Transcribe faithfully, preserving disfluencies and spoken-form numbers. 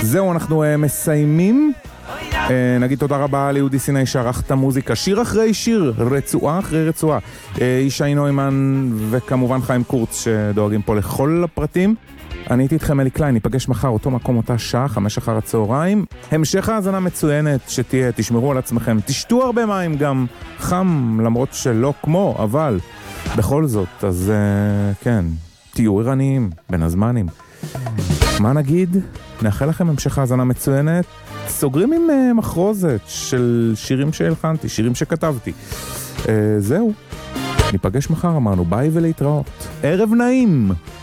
זהו, אנחנו uh, מסיימים. Uh, נגיד תודה רבה ליהודי סיני שערך את המוזיקה, שיר אחרי שיר, רצועה אחרי רצועה. uh, ישי נוימן וכמובן חיים קורץ שדואגים פה לכל הפרטים. אני הייתי איתכם אלי קליין, ניפגש מחר אותו מקום אותה שעה, חמש אחר הצהריים. המשך האזנה מצוינת שתהיה, תשמרו על עצמכם, תשתו הרבה מים, גם חם למרות שלא כמו, אבל בכל זאת, אז uh, כן, תהיו ערניים בין הזמנים. מה נגיד? נאחל לכם המשך האזנה מצוינת. סוגרים עם uh, מחרוזת של שירים שהלחנתי, שירים שכתבתי. uh, זהו, ניפגש מחר, אמרנו ביי ולהתראות. ערב נעים.